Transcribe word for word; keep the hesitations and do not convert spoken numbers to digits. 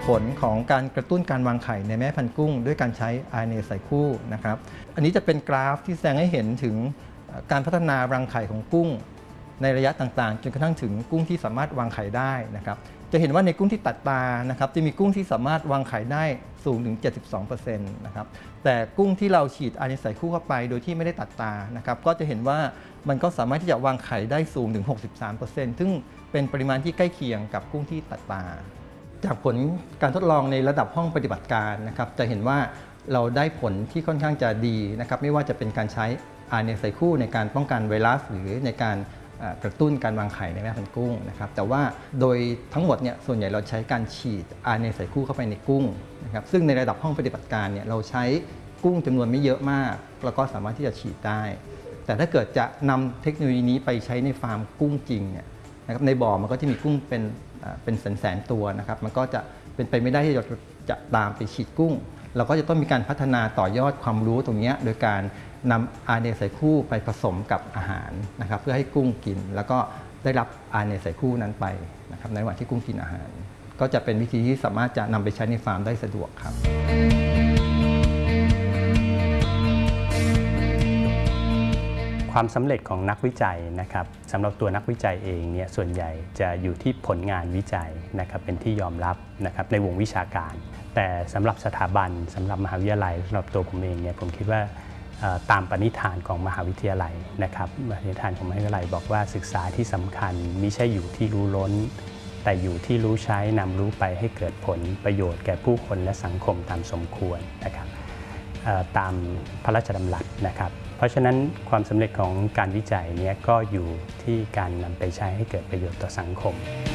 ผลของการกระตุ้นการวางไข่ในแม่พันธุ์กุ้งด้วยการใช้ อาร์ เอ็น เอ ใส่คู่นะครับอันนี้จะเป็นกราฟที่แสดงให้เห็นถึงการพัฒนารังไข่ของกุ้งในระยะต่างๆจนกระทั่งถึงกุ้งที่สามารถวางไข่ได้นะครับจะเห็นว่าในกุ้งที่ตัดตานะครับจะมีกุ้งที่สามารถวางไข่ได้สูงถึง เจ็ดสิบสองเปอร์เซ็นต์ นะครับแต่กุ้งที่เราฉีด อาร์ เอ็น เอ ใส่คู่เข้าไปโดยที่ไม่ได้ตัดตานะครับก็จะเห็นว่ามันก็สามารถที่จะวางไข่ได้สูงถึง หกสิบสามเปอร์เซ็นต์ ซึ่งเป็นปริมาณที่ใกล้เคียงกับกุ้งที่ตัดตาจากผลการทดลองในระดับห้องปฏิบัติการนะครับจะเห็นว่าเราได้ผลที่ค่อนข้างจะดีนะครับไม่ว่าจะเป็นการใช้ อาร์ เอ็น เอ ใส่คู่ในการป้องกันไวรัสหรือในการกระตุ้นการวางไข่ในแม่พันธุ์กุ้งนะครับแต่ว่าโดยทั้งหมดเนี่ยส่วนใหญ่เราใช้การฉีด อาร์ เอ็น เอ ใส่คู่เข้าไปในกุ้งนะครับซึ่งในระดับห้องปฏิบัติการเนี่ยเราใช้กุ้งจำนวนไม่เยอะมากแล้วก็สามารถที่จะฉีดได้แต่ถ้าเกิดจะนำเทคโนโลยีนี้ไปใช้ในฟาร์มกุ้งจริงเนี่ยนะครับในบ่อมันก็จะมีกุ้งเป็นเป็นแสนๆตัวนะครับมันก็จะเป็นไปไม่ได้ที่เราจะตามไปฉีดกุ้งเราก็จะต้องมีการพัฒนาต่อยอดความรู้ตรงนี้โดยการนำ อาร์ เอ็น เอ ใส่คู่ไปผสมกับอาหารนะครับเพื่อให้กุ้งกินแล้วก็ได้รับ อาร์ เอ็น เอ ใส่คู่นั้นไปนะครับในระหว่างที่กุ้งกินอาหารก็จะเป็นวิธีที่สามารถจะนำไปใช้ในฟาร์มได้สะดวกครับความสำเร็จของนักวิจัยนะครับสำหรับตัวนักวิจัยเองเนี่ยส่วนใหญ่จะอยู่ที่ผลงานวิจัยนะครับเป็นที่ยอมรับนะครับในวงวิชาการแต่สำหรับสถาบันสำหรับมหาวิทยาลัยสำหรับตัวผมเองเนี่ยผมคิดว่าตามปณิธานของมหาวิทยาลัยนะครับปณิธานของมหาวิทยาลัยบอกว่าศึกษาที่สำคัญมิใช่อยู่ที่รู้ล้นแต่อยู่ที่รู้ใช้นำรู้ไปให้เกิดผลประโยชน์แก่ผู้คนและสังคมตามสมควรนะครับตามพระราชดำรัสนะครับเพราะฉะนั้นความสำเร็จของการวิจัยนี้ก็อยู่ที่การนำไปใช้ให้เกิดประโยชน์ต่อสังคม